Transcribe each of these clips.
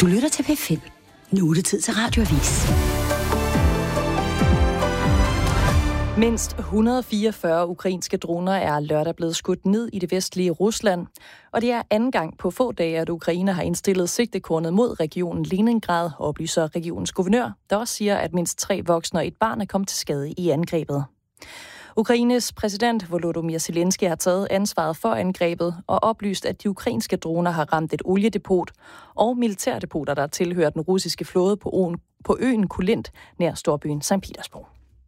Du lytter til P5. Nu er det tid til Radioavis. Mindst 144 ukrainske droner er lørdag blevet skudt ned i det vestlige Rusland. Og det er anden gang på få dage, at Ukraine har indstillet sigtekornet mod regionen Leningrad, oplyser regionens guvernør, der også siger, at mindst 3 voksne og et barn er kommet til skade i angrebet. Ukraines præsident Volodymyr Zelensky har taget ansvaret for angrebet og oplyst, at de ukrainske droner har ramt et oliedepot og militærdepoter, der tilhører den russiske flåde på øen Kulint nær storbyen Sankt Petersborg.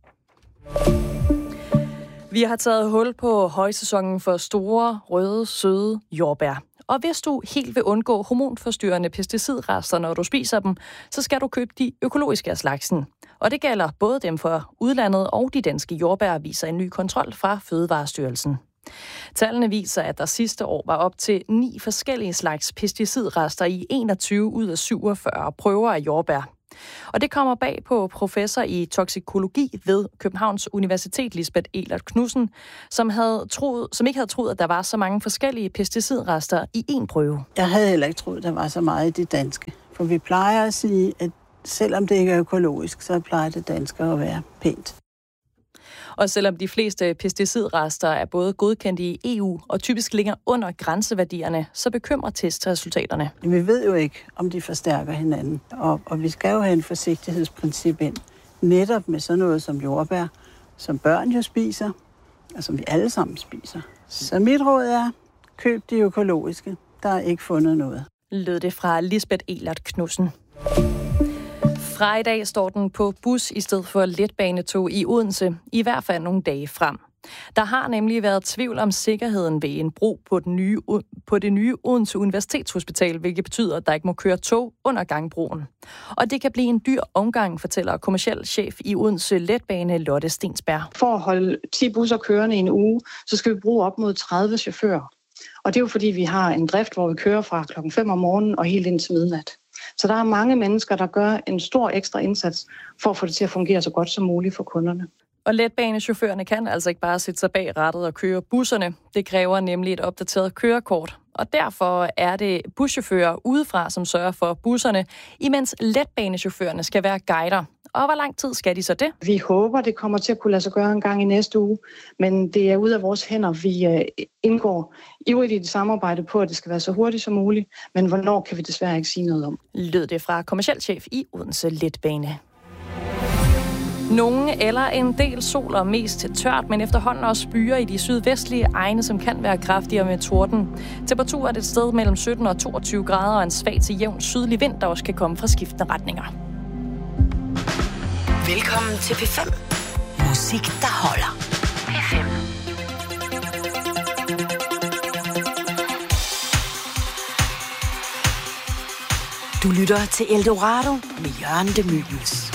Vi har taget hul på højsæsonen for store, røde, søde jordbær. Og hvis du helt vil undgå hormonforstyrrende pesticidrester, når du spiser dem, så skal du købe de økologiske af slagsen. Og det gælder både dem fra udlandet og de danske jordbær, viser en ny kontrol fra Fødevarestyrelsen. Tallene viser, at der sidste år var op til 9 forskellige slags pesticidrester i 21 ud af 47 prøver af jordbær. Og det kommer bag på professor i toksikologi ved Københavns Universitet, Lisbeth Elert Knudsen, som ikke havde troet, at der var så mange forskellige pesticidrester i én prøve. Jeg havde heller ikke troet, at der var så meget i det danske. For vi plejer at sige, at selvom det ikke er økologisk, så plejer det danske at være pænt. Og selvom de fleste pesticidrester er både godkendt i EU og typisk ligger under grænseværdierne, så bekymrer testresultaterne. Vi ved jo ikke, om de forstærker hinanden, og vi skal jo have en forsigtighedsprincip ind. Netop med sådan noget som jordbær, som børn jo spiser, og som vi alle sammen spiser. Så mit råd er, køb de økologiske. Der er ikke fundet noget. Lød det fra Lisbeth Elert Knudsen. Fra i dag står den på bus i stedet for letbanetog i Odense, i hvert fald nogle dage frem. Der har nemlig været tvivl om sikkerheden ved en bro på det nye Odense Universitetshospital, hvilket betyder, at der ikke må køre tog under gangbroen. Og det kan blive en dyr omgang, fortæller kommerciel chef i Odense Letbane, Lotte Stensberg. For at holde 10 busser kørende i en uge, så skal vi bruge op mod 30 chauffører. Og det er jo fordi, vi har en drift, hvor vi kører fra klokken 5 om morgenen og helt ind til midnat. Så der er mange mennesker, der gør en stor ekstra indsats for at få det til at fungere så godt som muligt for kunderne. Og letbanechaufførerne kan altså ikke bare sætte sig bag rattet og køre busserne. Det kræver nemlig et opdateret kørekort. Og derfor er det buschauffører udefra, som sørger for busserne, imens letbanechaufførerne skal være guider. Og hvor lang tid skal de så det? Vi håber, det kommer til at kunne lade sig gøre en gang i næste uge, men det er ud af vores hænder. Vi indgår ivrigt i et samarbejde på, at det skal være så hurtigt som muligt, men hvornår kan vi desværre ikke sige noget om. Lød det fra kommerciel chef i Odense Letbane. Nogle eller en del sol og mest tørt, men efterhånden også byer i de sydvestlige egne, som kan være kraftigere med torden. Temperaturen er et sted mellem 17 og 22 grader og en svag til jævn sydlig vind, der også kan komme fra skiftende retninger. Velkommen til P5. Musik, der holder. P5. Du lytter til Eldorado med Jørgen de Mylius.